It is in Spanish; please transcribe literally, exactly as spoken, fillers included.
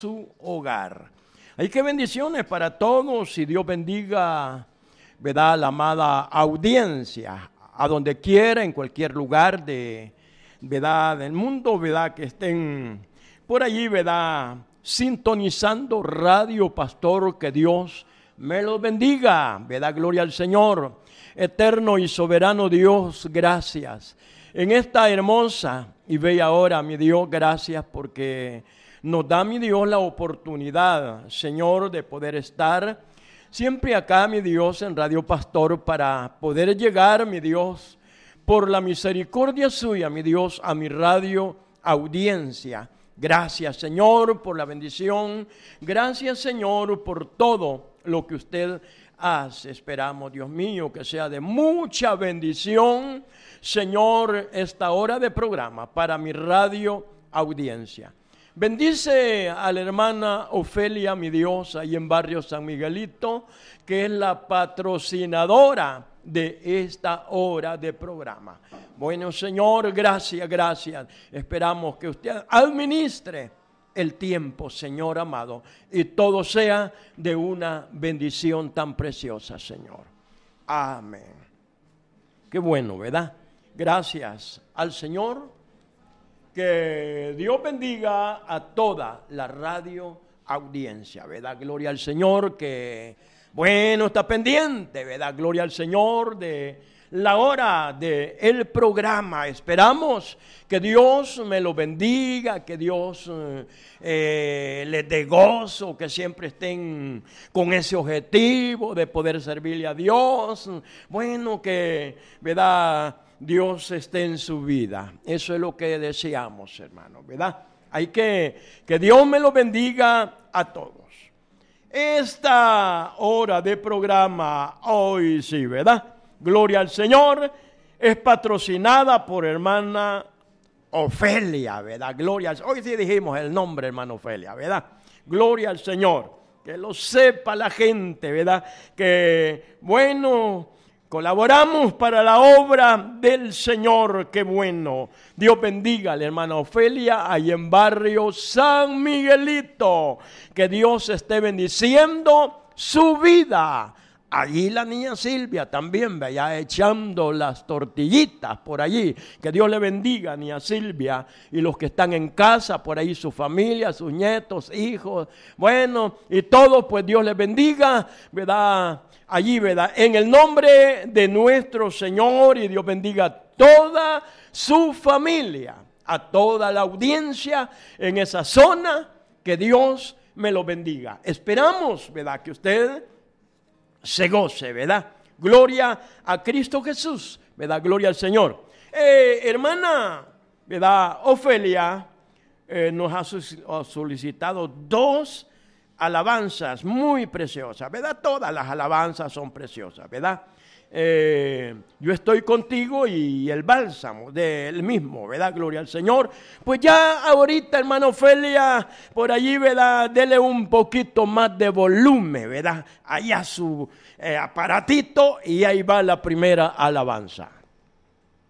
su hogar. Hay que bendiciones para todos y Dios bendiga, ¿verdad?, la amada audiencia, a donde quiera, en cualquier lugar de, ¿verdad?, del mundo, ¿verdad?, que estén por allí, ¿verdad?, sintonizando Radio Pastor. Que Dios me los bendiga, ¿verdad? Gloria al Señor. Eterno y soberano Dios, gracias. En esta hermosa y bella hora, mi Dios, gracias porque nos da, mi Dios, la oportunidad, Señor, de poder estar siempre acá, mi Dios, en Radio Pastor, para poder llegar, mi Dios, por la misericordia suya, mi Dios, a mi radio audiencia. Gracias, Señor, por la bendición. Gracias, Señor, por todo lo que usted hace. Esperamos, Dios mío, que sea de mucha bendición, Señor, esta hora de programa para mi radio audiencia. Bendice a la hermana Ofelia, mi Dios, ahí en Barrio San Miguelito, que es la patrocinadora de esta hora de programa. Bueno, Señor, gracias, gracias. Esperamos que usted administre el tiempo, Señor amado, y todo sea de una bendición tan preciosa, Señor. Amén. Qué bueno, ¿verdad? Gracias al Señor. Que Dios bendiga a toda la radio audiencia, ¿verdad? Gloria al Señor, que bueno, está pendiente, ¿verdad? Gloria al Señor de la hora del programa. Esperamos que Dios me lo bendiga, que Dios eh, les dé gozo, que siempre estén con ese objetivo de poder servirle a Dios. Bueno, que, ¿verdad?, Dios esté en su vida. Eso es lo que deseamos, hermano, ¿verdad? Hay que, que Dios me lo bendiga a todos. Esta hora de programa, hoy sí, ¿verdad? Gloria al Señor, es patrocinada por hermana Ofelia, ¿verdad? Gloria al Señor. Hoy sí dijimos el nombre, hermana Ofelia, ¿verdad? Gloria al Señor. Que lo sepa la gente, ¿verdad? Que, bueno, colaboramos para la obra del Señor. Qué bueno. Dios bendiga a la hermana Ofelia ahí en Barrio San Miguelito. Que Dios esté bendiciendo su vida. Allí la niña Silvia también, vaya echando las tortillitas por allí. Que Dios le bendiga, niña Silvia, y los que están en casa, por ahí su familia, sus nietos, hijos. Bueno, y todos, pues Dios les bendiga, ¿verdad? Allí, ¿verdad? En el nombre de nuestro Señor, y Dios bendiga a toda su familia, a toda la audiencia en esa zona. Que Dios me lo bendiga. Esperamos, ¿verdad?, que usted se goce, ¿verdad? Gloria a Cristo Jesús, ¿verdad? Gloria al Señor. Eh, hermana, ¿verdad?, Ofelia eh, nos ha solicitado dos alabanzas muy preciosas, ¿verdad? Todas las alabanzas son preciosas, ¿verdad? Eh, yo estoy contigo y el bálsamo del mismo, ¿verdad? Gloria al Señor. Pues ya ahorita, hermana Ofelia, por allí, ¿verdad?, dele un poquito más de volumen, ¿verdad?, allá su eh, aparatito, y ahí va la primera alabanza.